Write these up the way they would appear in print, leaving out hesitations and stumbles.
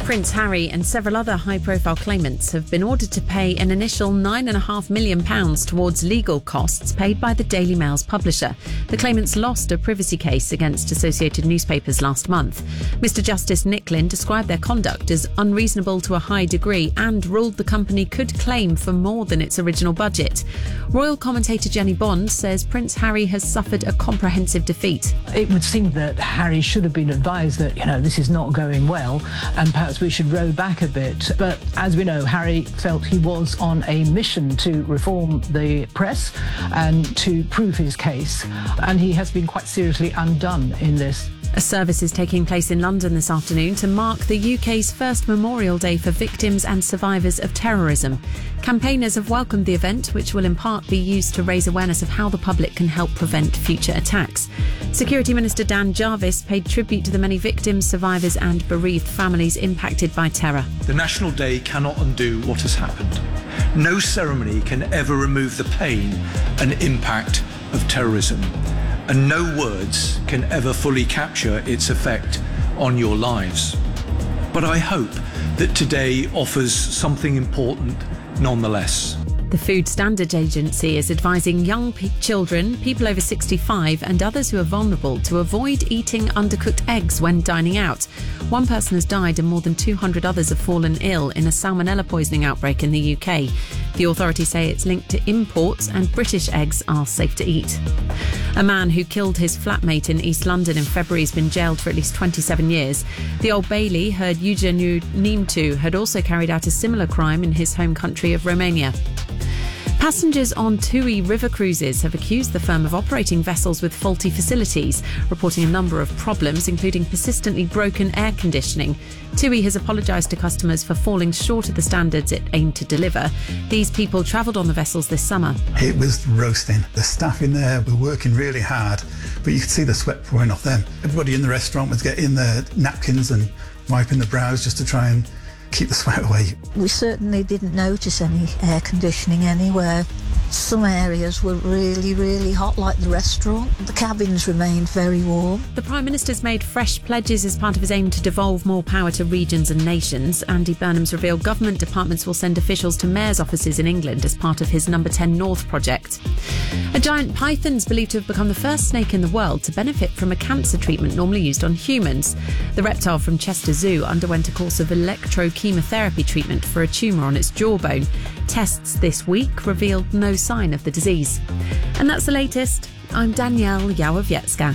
Prince Harry and several other high-profile claimants have been ordered to pay an initial £9.5 million towards legal costs paid by the Daily Mail's publisher. The claimants lost a privacy case against Associated Newspapers last month. Mr Justice Nicklin described their conduct as unreasonable to a high degree and ruled the company could claim for more than its original budget. Royal commentator Jenny Bond says Prince Harry has suffered a comprehensive defeat. It would seem that Harry should have been advised that, this is not going well and perhaps we should row back a bit. But as we know, Harry felt he was on a mission to reform the press and to prove his case, and he has been quite seriously undone in this. A service is taking place in London this afternoon to mark the UK's first Memorial Day for victims and survivors of terrorism. Campaigners have welcomed the event, which will in part be used to raise awareness of how the public can help prevent future attacks. Security Minister Dan Jarvis paid tribute to the many victims, survivors and bereaved families impacted by terror. The National Day cannot undo what has happened. No ceremony can ever remove the pain and impact of terrorism. And no words can ever fully capture its effect on your lives. But I hope that today offers something important nonetheless. The Food Standards Agency is advising young children, people over 65 and others who are vulnerable to avoid eating undercooked eggs when dining out. One person has died and more than 200 others have fallen ill in a salmonella poisoning outbreak in the UK. The authorities say it's linked to imports and British eggs are safe to eat. A man who killed his flatmate in East London in February has been jailed for at least 27 years. The Old Bailey heard Eugeniu Nimtu had also carried out a similar crime in his home country of Romania. Passengers on TUI river cruises have accused the firm of operating vessels with faulty facilities, reporting a number of problems, including persistently broken air conditioning. TUI has apologised to customers for falling short of the standards it aimed to deliver. These people travelled on the vessels this summer. It was roasting. The staff in there were working really hard, but you could see the sweat pouring off them. Everybody in the restaurant was getting their napkins and wiping the brows just to try and keep the sweat away. We certainly didn't notice any air conditioning anywhere. Some areas were really, really hot, like the restaurant. The cabins remained very warm. The Prime Minister's made fresh pledges as part of his aim to devolve more power to regions and nations. Andy Burnham's revealed government departments will send officials to mayors' offices in England as part of his Number 10 North project. A giant python's believed to have become the first snake in the world to benefit from a cancer treatment normally used on humans. The reptile from Chester Zoo underwent a course of electrochemotherapy treatment for a tumour on its jawbone. Tests this week revealed no sign of the disease. And that's the latest. I'm Danielle Yawowiecka.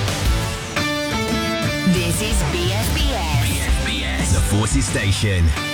This is BFBS. The Forces Station.